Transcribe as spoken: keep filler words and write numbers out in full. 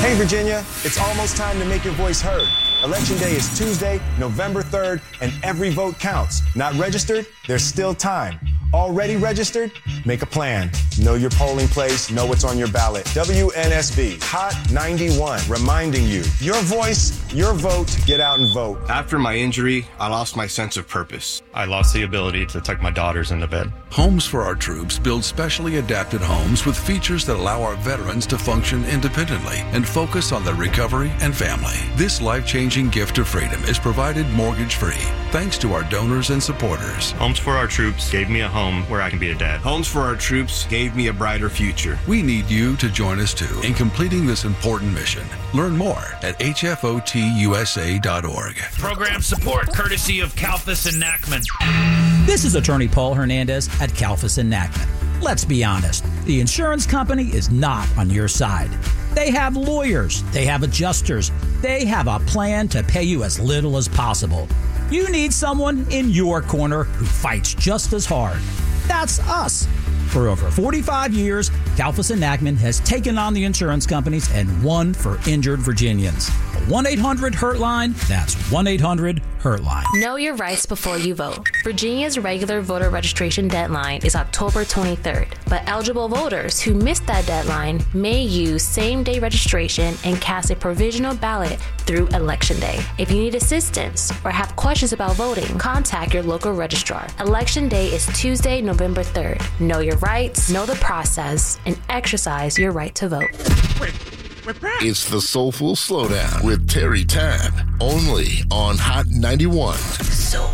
Hey, Virginia, it's almost time to make your voice heard. Election Day is Tuesday, November third, and every vote counts. Not registered? There's still time. Already registered? Make a plan. Know your polling place, know what's on your ballot. W N S B, Hot ninety-one, reminding you, your voice, your vote, get out and vote. After my injury, I lost my sense of purpose. I lost the ability to tuck my daughters into bed. Homes for Our Troops builds specially adapted homes with features that allow our veterans to function independently and focus on their recovery and family. This life-changing gift of freedom is provided mortgage-free thanks to our donors and supporters. Homes for Our Troops gave me a home where I can be a dad. Homes for Our Troops gave me a brighter future. We need you to join us too in completing this important mission. Learn more at H F O T U S A dot org. Program support courtesy of Kalfas and Nachman. This is Attorney Paul Hernandez at Kalfas and Nachman. Let's be honest, the insurance company is not on your side. They have lawyers, they have adjusters, they have a plan to pay you as little as possible. You need someone in your corner who fights just as hard. That's us. For over forty-five years, Kalfas and Nachman has taken on the insurance companies and won for injured Virginians. one eight hundred hurt line, that's one eight hundred hurt line. Know your rights before you vote. Virginia's regular voter registration deadline is October twenty-third, but eligible voters who missed that deadline may use same-day registration and cast a provisional ballot through Election Day. If you need assistance or have questions about voting, contact your local registrar. Election Day is Tuesday, November third. Know your rights, know the process, and exercise your right to vote. It's the Soulful Slowdown with Terry Tan, only on Hot ninety-one.